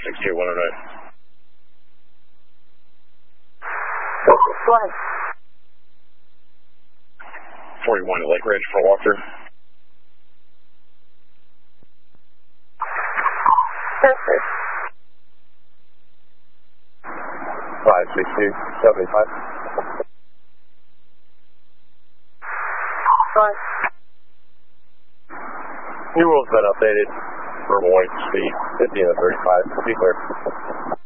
traffic here, 109. 41 at Lake Ridge for Walker. Census. 562, 75. 1. New rules been updated. Verbal white speed, 50 and 35. Be clear.